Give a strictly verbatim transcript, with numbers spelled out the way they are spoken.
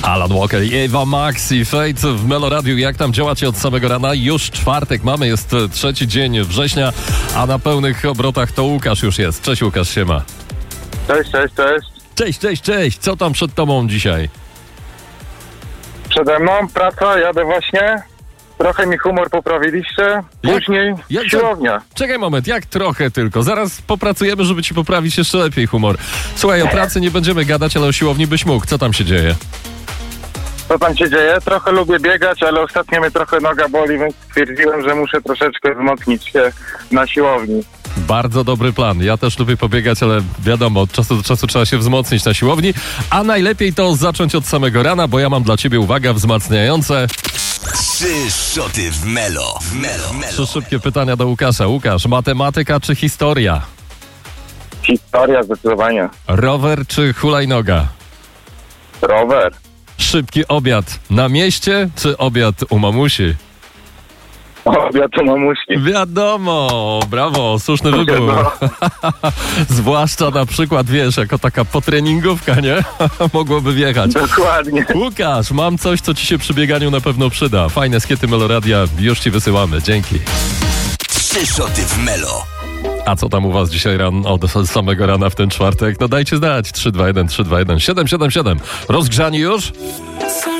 Alan Walker i Ewa Max i Fate w Meloradiu. Jak tam działacie od samego rana? Już czwartek mamy, jest trzeci dzień września, a na pełnych obrotach to Łukasz już jest. Cześć Łukasz, siema. Cześć, cześć, cześć. Cześć, cześć, cześć. Co tam przed tobą dzisiaj? Przede mną praca, jadę właśnie. Trochę mi humor poprawiliście. Później Jak- jak to- siłownia. Czekaj moment, jak trochę tylko. Zaraz popracujemy, żeby ci poprawić jeszcze lepiej humor. Słuchaj, o pracy nie będziemy gadać, ale o siłowni byś mógł. Co tam się dzieje? Co tam się dzieje? Trochę lubię biegać, ale ostatnio mnie trochę noga boli, więc stwierdziłem, że muszę troszeczkę wzmocnić się na siłowni. Bardzo dobry plan. Ja też lubię pobiegać, ale wiadomo, od czasu do czasu trzeba się wzmocnić na siłowni, a najlepiej to zacząć od samego rana, bo ja mam dla ciebie, uwaga, wzmacniające Trzy szoty w Melo. W Melo. trzy Melo. szybkie pytania do Łukasza. Łukasz, matematyka czy historia? Historia zdecydowanie. Rower czy hulajnoga? Rower. Szybki obiad na mieście czy obiad u mamusi? Obiad u mamuśki. Wiadomo, brawo, słuszny wybór. Wiadomo. Zwłaszcza na przykład, wiesz, jako taka potreningówka, nie? Mogłoby wjechać. Dokładnie. Łukasz, mam coś, co ci się przy bieganiu na pewno przyda. Fajne skiety Meloradia, już ci wysyłamy. Dzięki. Trzy szoty w Melo. A co tam u was dzisiaj ran, od samego rana w ten czwartek? No dajcie znać. trzy dwa jeden, trzy dwa jeden, siedem siedem siedem. Rozgrzani już?